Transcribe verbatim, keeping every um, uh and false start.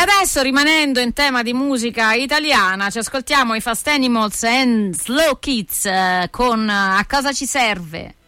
adesso, rimanendo in tema di musica italiana, ci ascoltiamo i Fast Animals and Slow Kids eh, con A cosa ci serve.